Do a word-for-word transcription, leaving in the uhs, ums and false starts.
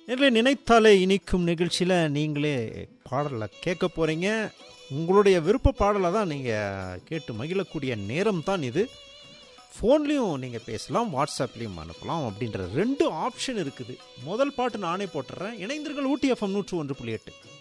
நேர்களே, நினைத்தாலே இனிக்கும் நிகழ்ச்சியில் நீங்களே பாடலை கேட்க போகிறீங்க. உங்களுடைய விருப்ப பாடலை தான் நீங்கள் கேட்டு மகிழக்கூடிய நேரம் தான் இது. ஃபோன்லேயும் நீங்கள் பேசலாம், வாட்ஸ்அப்லேயும் அனுப்பலாம் அப்படின்ற ரெண்டு ஆப்ஷன் இருக்குது. முதல் பாட்டு நானே போட்டுறேன். இணைந்திருங்கள் ஊட்டி எஃப்எம் நூற்று ஒன்று புள்ளி எட்டு.